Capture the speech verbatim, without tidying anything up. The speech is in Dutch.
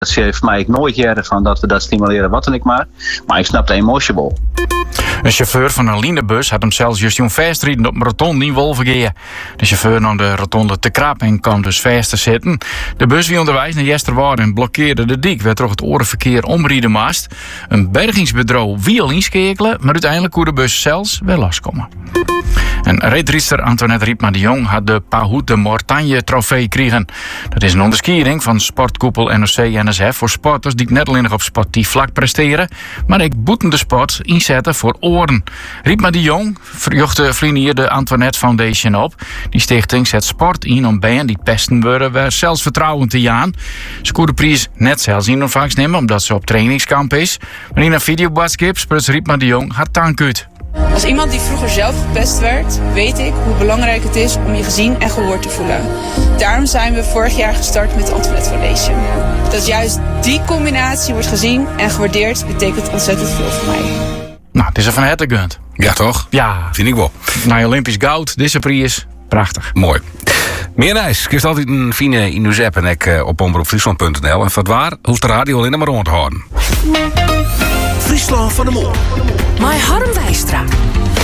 Ze heeft mij ik nooit jaren van dat we dat stimuleren, wat dan ik maar. Maar ik snap de emotie wel. Een chauffeur van een linebus had hem zelfs juist jong vastrijden op een rotonde in Wolvergeer. De chauffeur nam de rotonde te krap en kwam dus vast te zitten. De bus wie onderwijs naar Jesterwaarde en blokkeerde de dik, werd door het orenverkeer omrieden mast. Een bergingsbureau wiel inschakelen, maar uiteindelijk kon de bus zelfs wel loskomen. En reetriester Antoinette Riepma de Jong had de Pahout de Mortagne trofee gekregen. Dat is een onderscheiding van sportkoepel N O C N S F voor sporters die net alleen nog op sportief vlak presteren, maar ik boeten de sport inzetten voor oren. Riepma de Jong verjochte vrienden de Antoinette Foundation op. Die stichting zet sport in om bijen die pesten worden weer zelfvertrouwen te jaan. Ze kon de prijs net zelfs in ontvangst nemen omdat ze op trainingskamp is. Maar in een videoboodschap spreekt Riepma de Jong haar dank uit. Als iemand die vroeger zelf gepest werd, weet ik hoe belangrijk het is om je gezien en gehoord te voelen. Daarom zijn we vorig jaar gestart met de Antoinette Foundation. Dat juist die combinatie wordt gezien en gewaardeerd, betekent ontzettend veel voor mij. Nou, het is er van harte gegund. Ja, toch? Ja. Vind ik wel. Na Olympisch goud, deze prijs, prachtig. Mooi. Meer reis. Kist altijd een fine in uw zap en ik uh, op omroep friesland punt n l. En wat waar, hoeft de radio alleen maar rond te houden. Friesland van de Mol. My Harm Wijstra.